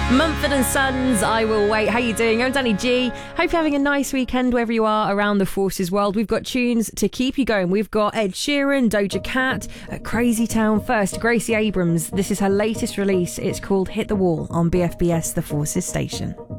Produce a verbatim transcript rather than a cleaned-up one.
Mumford and Sons, I Will Wait. How you doing? I'm Danny G. Hope you're having a nice weekend wherever you are around the Forces world. We've got tunes to keep you going. We've got Ed Sheeran, Doja Cat, at Crazy Town first. Gracie Abrams, this is her latest release. It's called Hit the Wall on B F B S, the Forces station.